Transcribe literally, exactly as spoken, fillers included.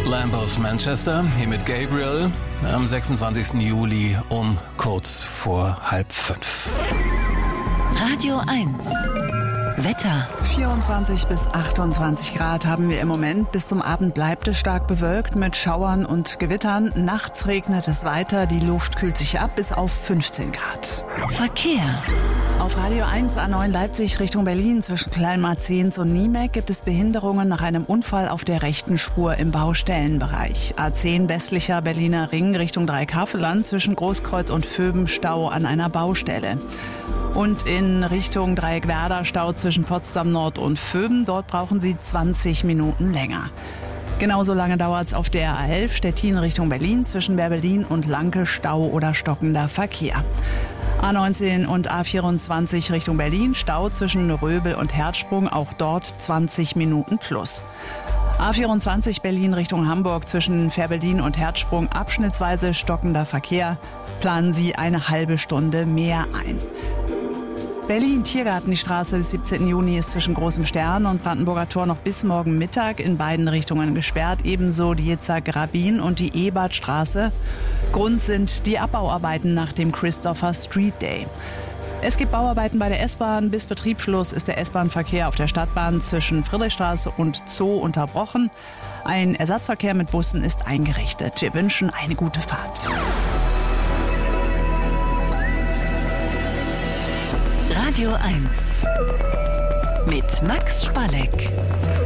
Lamb aus Manchester, hier mit Gabriel, am sechsundzwanzigsten Juli um kurz vor halb fünf. Radio eins. Wetter. vierundzwanzig bis achtundzwanzig Grad haben wir im Moment. Bis zum Abend bleibt es stark bewölkt mit Schauern und Gewittern. Nachts regnet es weiter. Die Luft kühlt sich ab bis auf fünfzehn Grad. Verkehr. Auf Radio eins A neun Leipzig Richtung Berlin zwischen Kleinmarzens und Niemek gibt es Behinderungen nach einem Unfall auf der rechten Spur im Baustellenbereich. A zehn westlicher Berliner Ring Richtung Dreieckhavelland zwischen Großkreuz und Vöben Stau an einer Baustelle. Und in Richtung Dreieckwerder Stau zwischen Potsdam Nord und Vöben. Dort brauchen Sie zwanzig Minuten länger. Genauso lange dauert es auf der A elf Stettin Richtung Berlin zwischen Berlin und Lanke Stau oder stockender Verkehr. A neunzehn und A vierundzwanzig Richtung Berlin Stau zwischen Röbel und Herzsprung, auch dort zwanzig Minuten plus. A vierundzwanzig Berlin Richtung Hamburg zwischen Fährberlin und Herzsprung abschnittsweise stockender Verkehr. Planen Sie eine halbe Stunde mehr ein. Berlin Tiergarten, die Straße des siebzehnten Juni ist zwischen Großem Stern und Brandenburger Tor noch bis morgen Mittag in beiden Richtungen gesperrt. Ebenso die Yitzhak Rabin und die Ebertstraße. Grund sind die Abbauarbeiten nach dem Christopher Street Day. Es gibt Bauarbeiten bei der S-Bahn. Bis Betriebsschluss ist der S-Bahn-Verkehr auf der Stadtbahn zwischen Friedrichstraße und Zoo unterbrochen. Ein Ersatzverkehr mit Bussen ist eingerichtet. Wir wünschen eine gute Fahrt. Radio eins mit Max Spalleck.